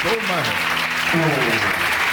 so much.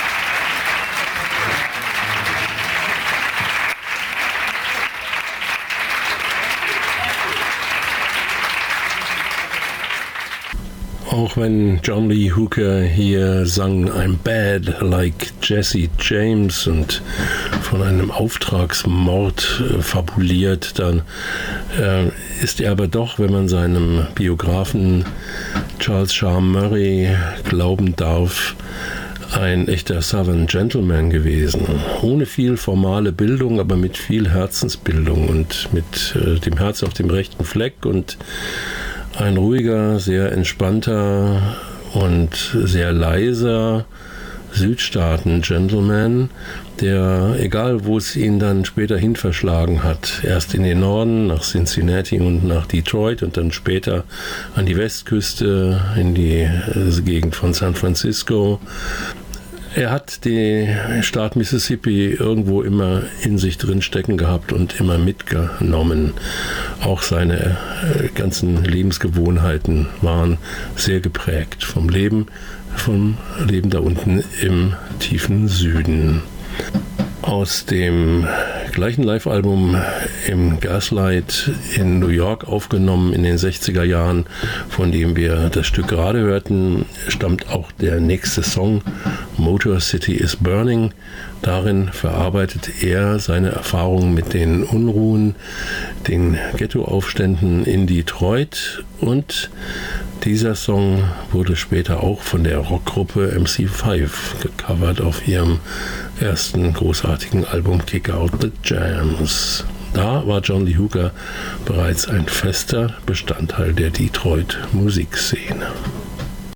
Auch wenn John Lee Hooker hier sang I'm bad like Jesse James und von einem Auftragsmord fabuliert, dann ist er aber doch, wenn man seinem Biografen Charles Shaar Murray glauben darf, ein echter Southern Gentleman gewesen. Ohne viel formale Bildung, aber mit viel Herzensbildung und mit dem Herz auf dem rechten Fleck und ein ruhiger, sehr entspannter und sehr leiser Südstaaten-Gentleman, der, egal wo es ihn dann später hin verschlagen hat, erst in den Norden, nach Cincinnati und nach Detroit und dann später an die Westküste, in die Gegend von San Francisco. Er hat den Staat Mississippi irgendwo immer in sich drin stecken gehabt und immer mitgenommen. Auch seine ganzen Lebensgewohnheiten waren sehr geprägt vom Leben da unten im tiefen Süden. Aus dem gleichen Live-Album im Gaslight in New York aufgenommen in den 60er Jahren, von dem wir das Stück gerade hörten, stammt auch der nächste Song, Motor City is Burning. Darin verarbeitet er seine Erfahrungen mit den Unruhen, den Ghettoaufständen in Detroit, und dieser Song wurde später auch von der Rockgruppe MC5 gecovert auf ihrem ersten großartigen Album Kick Out the Jams. Da war John Lee Hooker bereits ein fester Bestandteil der Detroit-Musikszene.